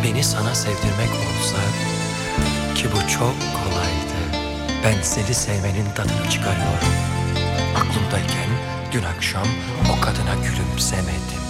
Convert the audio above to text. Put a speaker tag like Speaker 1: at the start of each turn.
Speaker 1: beni sana sevdirmek olsa, ki bu çok kolaydı. Ben seni sevmenin tadını çıkarıyorum. Aklımdayken dün akşam o kadına gülümsemedim.